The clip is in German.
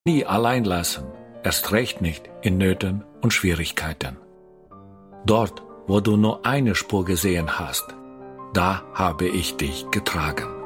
nie allein lassen, erst recht nicht in Nöten und Schwierigkeiten. Dort, wo du nur eine Spur gesehen hast, da habe ich dich getragen.